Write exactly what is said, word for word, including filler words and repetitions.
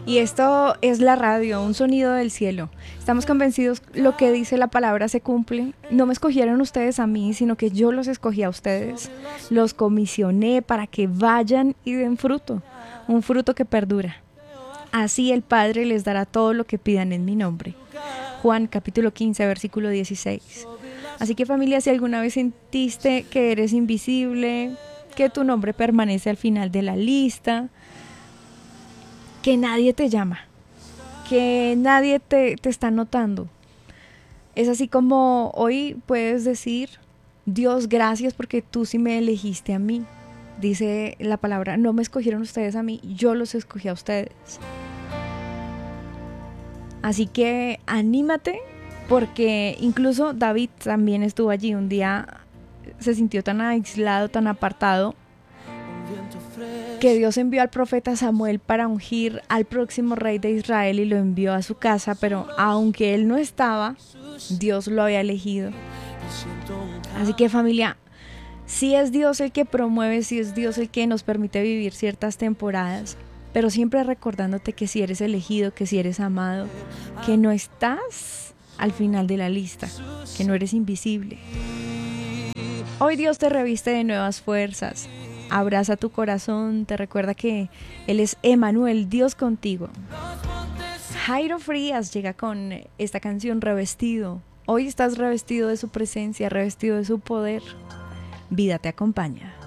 Y esto es la radio, un sonido del cielo. Estamos convencidos lo que dice la palabra se cumple. No me escogieron ustedes a mí, sino que yo los escogí a ustedes. Los comisioné para que vayan y den fruto, un fruto que perdura. Así el Padre les dará todo lo que pidan en mi nombre. Juan capítulo quince, versículo dieciséis. Así que familia, si alguna vez sentiste que eres invisible, que tu nombre permanece al final de la lista, que nadie te llama, que nadie te, te está notando, es así como hoy puedes decir: Dios, gracias porque tú sí me elegiste a mí. Dice la palabra, no me escogieron ustedes a mí, yo los escogí a ustedes. Así que anímate, porque incluso David también estuvo allí. Un día se sintió tan aislado, tan apartado, que Dios envió al profeta Samuel para ungir al próximo rey de Israel y lo envió a su casa, pero aunque él no estaba, Dios lo había elegido. Así que familia, sí es Dios el que promueve, sí es Dios el que nos permite vivir ciertas temporadas, pero siempre recordándote que si eres elegido, que si eres amado, que no estás al final de la lista, que no eres invisible. Hoy Dios te reviste de nuevas fuerzas, abraza tu corazón, te recuerda que Él es Emanuel, Dios contigo. Jairo Frías llega con esta canción, Revestido. Hoy estás revestido de su presencia, revestido de su poder. Vida te acompaña.